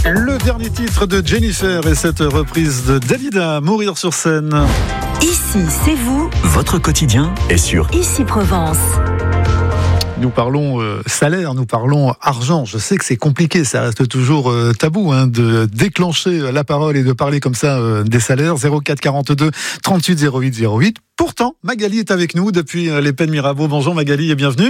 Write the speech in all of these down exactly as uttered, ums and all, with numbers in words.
Le dernier titre de Jennifer et cette reprise de Dalida, Mourir sur scène. Ici, c'est vous. Votre quotidien est sur Ici Provence. Nous parlons euh, salaire, nous parlons argent. Je sais que c'est compliqué, ça reste toujours euh, tabou hein, de déclencher la parole et de parler comme ça euh, des salaires. zéro quatre quarante-deux trente-huit zéro huit zéro huit. Pourtant, Magali est avec nous depuis euh, les Pennes Mirabeau. Bonjour Magali et bienvenue.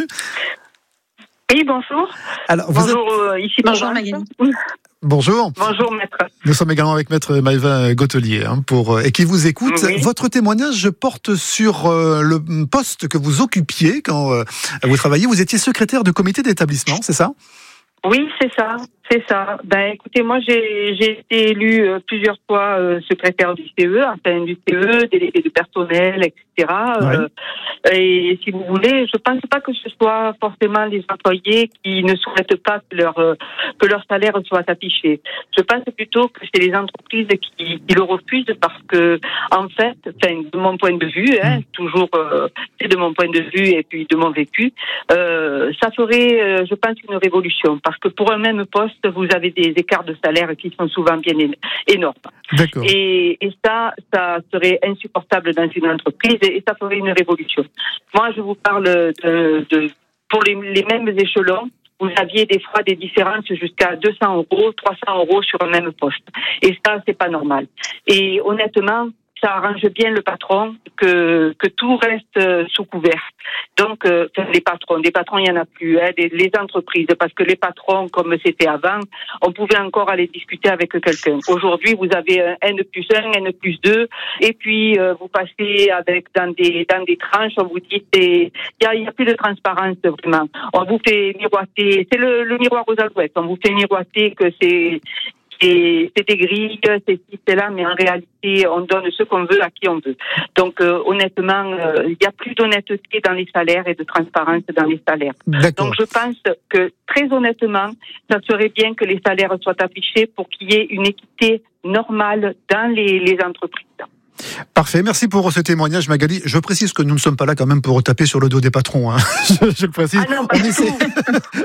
Oui, bonjour. Alors, vous bonjour, êtes... euh, ici Bonjour Provence. Magali. Bonjour. Bonjour maître. Nous sommes également avec maître Maëva Gautelier hein, pour, et qui vous écoute. Oui. Votre témoignage porte sur euh, le poste que vous occupiez quand euh, vous travailliez. Vous étiez secrétaire de comité d'établissement, c'est ça ? Oui, c'est ça, c'est ça. Ben, écoutez, moi, j'ai, j'ai été élue euh, plusieurs fois euh, secrétaire du C E, enfin du C E, délégué du personnel, et cetera. Ouais. Euh, et si vous voulez, je pense pas que ce soit forcément les employés qui ne souhaitent pas que leur euh, que leur salaire soit affiché. Je pense plutôt que c'est les entreprises qui, qui le refusent parce que, en fait, enfin, de mon point de vue, hein, toujours euh, c'est de mon point de vue et puis de mon vécu, euh, ça ferait, euh, je pense, une révolution. Parce que pour un même poste, vous avez des écarts de salaire qui sont souvent bien énormes. D'accord. Et, et ça, ça serait insupportable dans une entreprise et, et ça ferait une révolution. Moi, je vous parle de, de pour les, les mêmes échelons, vous aviez des fois des différences jusqu'à deux cents euros, trois cents euros sur un même poste. Et ça, c'est pas normal. Et honnêtement, ça arrange bien le patron que que tout reste sous couvert. Donc euh, les patrons, des patrons il y en a plus, hein, les, les entreprises, parce que les patrons comme c'était avant, on pouvait encore aller discuter avec quelqu'un. Aujourd'hui, vous avez un N plus un, N plus deux, et puis euh, vous passez avec dans des dans des tranches, on vous dit il y a, y a plus de transparence vraiment. On vous fait miroiter, c'est le, le miroir aux alouettes. On vous fait miroiter que c'est Et c'est des grilles, c'est ci, c'est là, mais en réalité, on donne ce qu'on veut à qui on veut. Donc, euh, honnêtement, euh, il n'y a plus d'honnêteté dans les salaires et de transparence dans les salaires. D'accord. Donc, je pense que, très honnêtement, ça serait bien que les salaires soient affichés pour qu'il y ait une équité normale dans les, les entreprises. Parfait, merci pour ce témoignage Magali. Je précise que nous ne sommes pas là quand même pour taper sur le dos des patrons. Hein. je, je le précise. Ah non, pas on du essaie, tout.